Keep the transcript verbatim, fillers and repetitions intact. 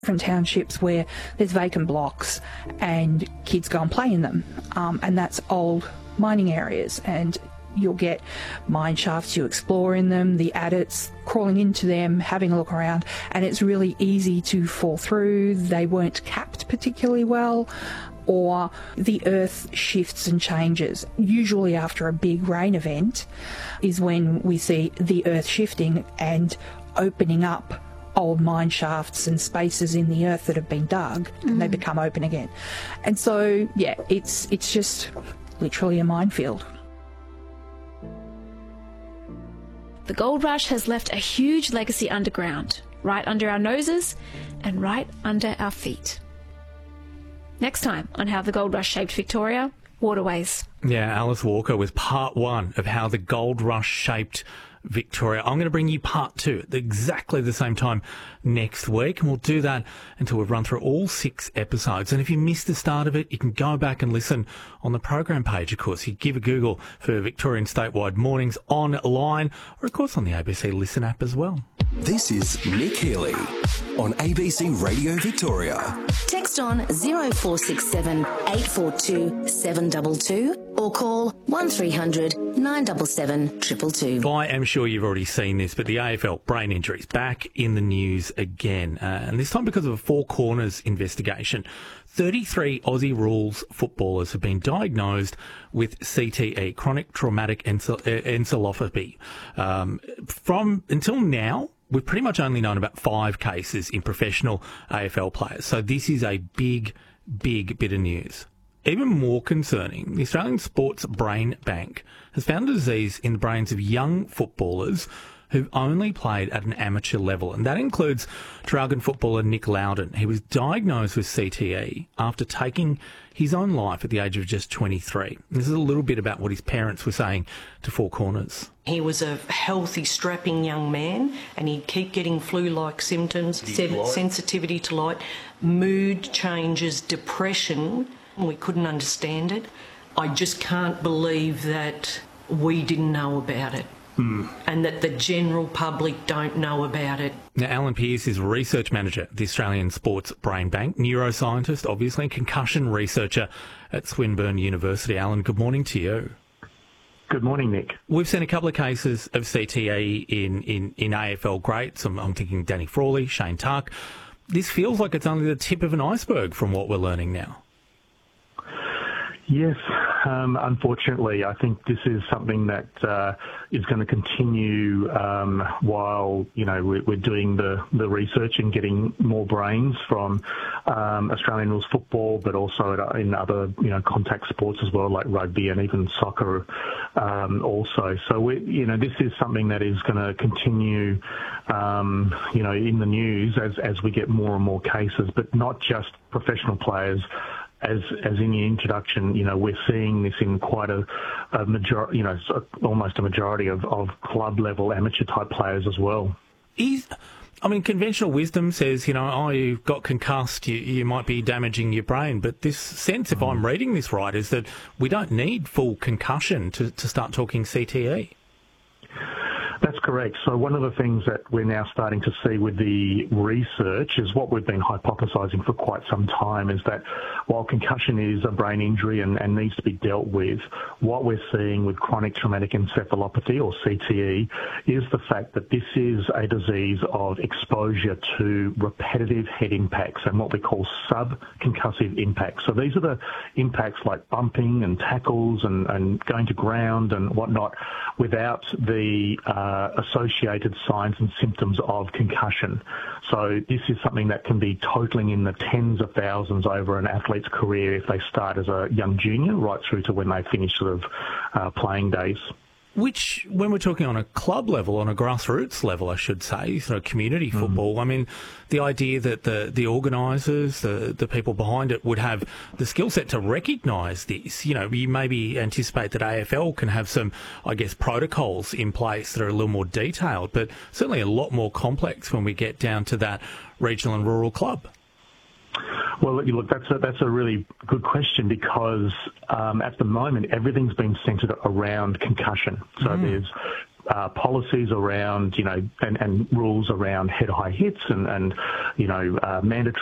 From townships where there's vacant blocks and kids go and play in them, um, and that's old mining areas, and you'll get mine shafts, you explore in them, the adits crawling into them, having a look around, and it's really easy to fall through. They weren't capped particularly well, or the earth shifts and changes. Usually after a big rain event is when we see the earth shifting and opening up old mine shafts and spaces in the earth that have been dug, mm. and they become open again. And so, yeah, it's it's just literally a minefield. The gold rush has left a huge legacy underground, right under our noses and right under our feet. Next time on How the Gold Rush Shaped Victoria, waterways. Yeah, Alice Walker with part one of How the Gold Rush Shaped Victoria. I'm going to bring you part two at exactly the same time next week, and we'll do that until we've run through all six episodes. And if you missed the start of it, you can go back and listen on the program page, of course. You give a Google for Victorian Statewide Mornings online, or of course on the A B C Listen app as well. This is Nick Healy on A B C Radio Victoria. Text on zero four six seven, eight four two, seven two two or call one three hundred, nine seven seven, two two two. I am sure you've already seen this, but the A F L brain injuries back in the news again, uh, and this time because of a Four Corners investigation. thirty-three Aussie rules footballers have been diagnosed with C T E, chronic traumatic encephalopathy. Um, from until now, we've pretty much only known about five cases in professional A F L players. So this is a big, big bit of news. Even more concerning, the Australian Sports Brain Bank has found a disease in the brains of young footballers who've only played at an amateur level, and that includes Traralgon footballer Nick Loudon. He was diagnosed with C T E after taking his own life at the age of just twenty-three. This is a little bit about what his parents were saying to Four Corners. He was a healthy, strapping young man, and he'd keep getting flu-like symptoms, sen- sensitivity to light, mood changes, depression. We couldn't understand it. I just can't believe that we didn't know about it. Mm. And that the general public don't know about it. Now, Alan Pearce is research manager at the Australian Sports Brain Bank, neuroscientist, obviously, concussion researcher at Swinburne University. Alan, good morning to you. Good morning, Nick. We've seen a couple of cases of C T E in, in, in A F L greats. I'm, I'm thinking Danny Frawley, Shane Tuck. This feels like it's only the tip of an iceberg from what we're learning now. Yes, um, unfortunately, I think this is something that uh, is going to continue um, while, you know, we're, we're doing the, the research and getting more brains from um, Australian rules football, but also in other, you know, contact sports as well, like rugby and even soccer um, also. So, we, you know, this is something that is going to continue, um, you know, in the news as, as we get more and more cases, but not just professional players. As as in the introduction, you know, we're seeing this in quite a, a major, you know, almost a majority of, of club level amateur type players as well. Is, I mean, conventional wisdom says, you know, oh, you got concussed, you, you might be damaging your brain. But this sense, if mm. I'm reading this right, is that we don't need full concussion to, to start talking C T E. That's correct. So one of the things that we're now starting to see with the research is what we've been hypothesising for quite some time, is that while concussion is a brain injury and, and needs to be dealt with, what we're seeing with chronic traumatic encephalopathy, or C T E, is the fact that this is a disease of exposure to repetitive head impacts and what we call subconcussive impacts. So these are the impacts like bumping and tackles and, and going to ground and whatnot without the uh, Uh, associated signs and symptoms of concussion. So this is something that can be totaling in the tens of thousands over an athlete's career if they start as a young junior right through to when they finish sort of uh, playing days. Which, when we're talking on a club level, on a grassroots level, I should say, sort of community football, mm. I mean, the idea that the, the organisers, the, the people behind it would have the skill set to recognise this. You know, you maybe anticipate that A F L can have some, I guess, protocols in place that are a little more detailed, but certainly a lot more complex when we get down to that regional and rural club. Well, look, that's a, that's a really good question because um, at the moment everything's been centred around concussion. So mm. there's uh, policies around, you know, and, and rules around head-high hits and, and you know, uh, mandatory